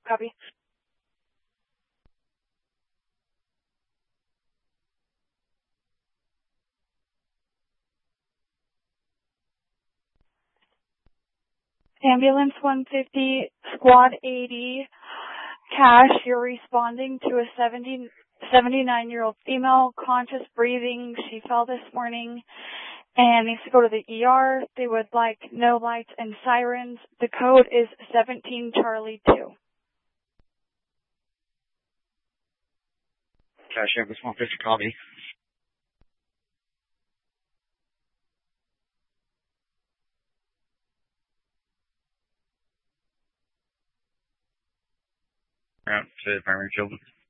Copy. Ambulance 150, Squad 80, Cash, you're responding to a 79-year-old female, conscious breathing. She fell this morning and needs to go to the ER. They would like no lights and sirens. The code is 17 Charlie 2. Cash Ambulance 150, copy. Route to primary field.